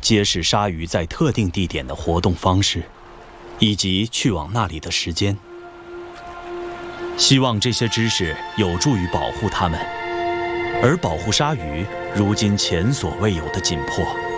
揭示鲨鱼在特定地点的活动方式，以及去往那里的时间。希望这些知识有助于保护它们，而保护鲨鱼如今前所未有的紧迫。